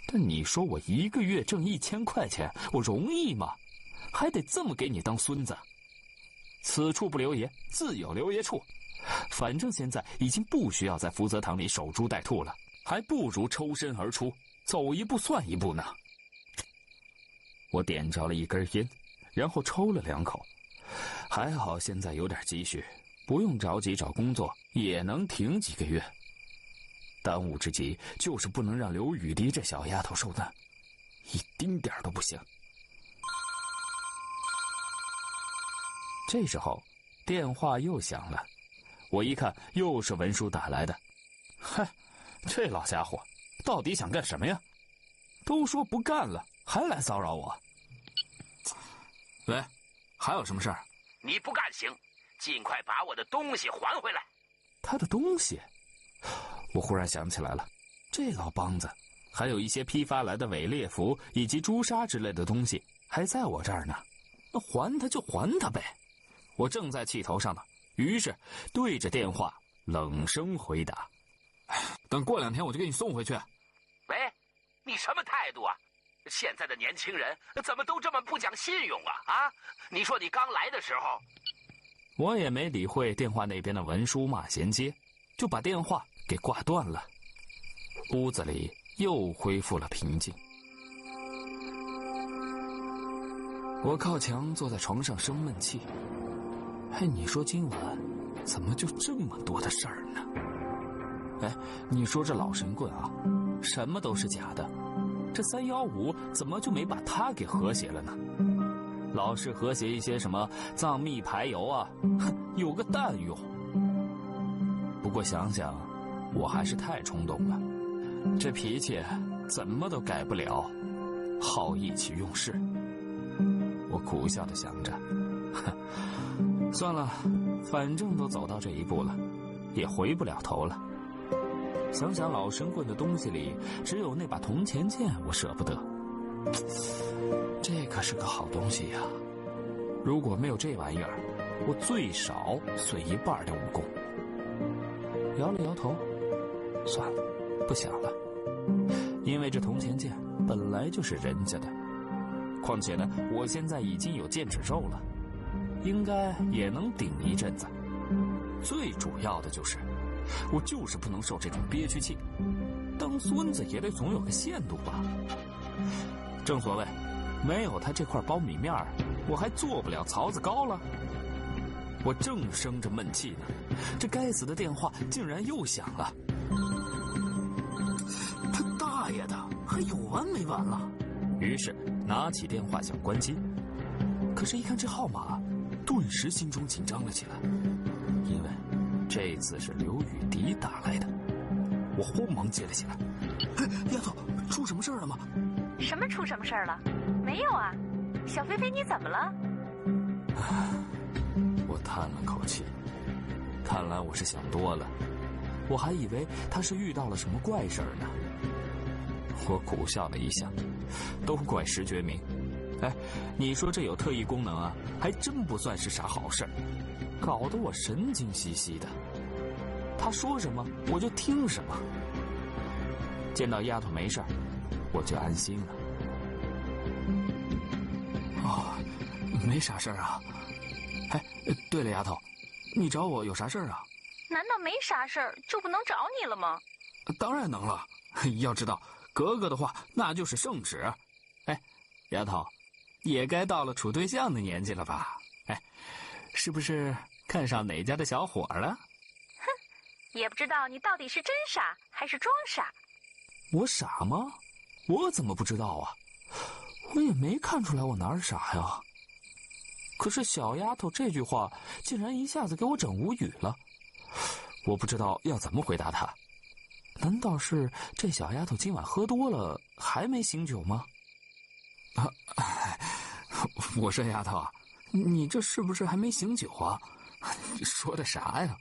但你说我一个月挣1000块钱，我容易吗？还得这么给你当孙子？此处不留爷，自有留爷处。反正现在已经不需要在福泽堂里守株待兔了，还不如抽身而出，走一步算一步呢。我点着了一根烟，然后抽了2口。还好现在有点积蓄，不用着急找工作，也能挺几个月。当务之急就是不能让刘雨迪这小丫头受难，一丁点都不行。这时候电话又响了，我一看又是文书打来的。嗨，这老家伙到底想干什么呀？都说不干了，还来骚扰我。喂，还有什么事儿？ 你不干行，尽快把我的东西还回来。 他的东西？我忽然想起来了，这老梆子还有一些批发来的伪劣服以及朱砂之类的东西还在我这儿呢，那还他就还他呗。我正在气头上呢，于是对着电话冷声回答：等过2天我就给你送回去。 喂，你什么态度啊？现在的年轻人怎么都这么不讲信用啊？你说你刚来的时候…… 我也没理会电话那边的文书骂衔接，就把电话给挂断了。屋子里又恢复了平静。我靠墙坐在床上生闷气。你说今晚怎么就这么多的事儿呢？你说这老神棍啊，什么都是假的，这315怎么就没把他给和谐了呢？老是和谐一些什么藏秘排油啊，有个蛋用。不过想想我还是太冲动了，这脾气怎么都改不了，好意气用事。我苦笑地想着，算了，反正都走到这一步了，也回不了头了。想想老神棍的东西里只有那把铜钱剑，我舍不得。这可是个好东西呀，如果没有这玩意儿，我最少损1半的武功。摇了摇头，算了，不想了，因为这铜钱剑本来就是人家的，况且呢，我现在已经有剑齿肉了，应该也能顶一阵子。最主要的就是我就是不能受这种憋屈气，当孙子也得总有个限度吧。正所谓没有他这块苞米面我还做不了槽子糕了。我正生着闷气呢，这该死的电话竟然又响了。他大爷的，还有完没完了？于是拿起电话想关机，可是一看这号码，顿时心中紧张了起来，因为这次是刘雨迪打来的。我慌忙接了起来。丫头，出什么事儿了吗？ 什么出什么事儿了？没有啊，小菲菲你怎么了？ 我叹了口气，看来我是想多了，我还以为他是遇到了什么怪事儿呢。我苦笑了一下，都怪石觉明。你说这有特异功能啊，还真不算是啥好事儿，搞得我神经兮兮的。他说什么我就听什么。见到丫头没事儿，我就安心了。没啥事儿啊。对了，丫头，你找我有啥事儿啊？ 难道没啥事儿就不能找你了吗？ 当然能了，要知道格格的话那就是圣旨。丫头，也该到了处对象的年纪了吧？是不是看上哪家的小伙了？ 哼，也不知道你到底是真傻还是装傻。 我傻吗？我怎么不知道啊？我也没看出来我哪儿傻呀。可是小丫头这句话竟然一下子给我整无语了，我不知道要怎么回答她。难道是这小丫头今晚喝多了还没醒酒吗？我说丫头，你这是不是还没醒酒啊？你说的啥呀？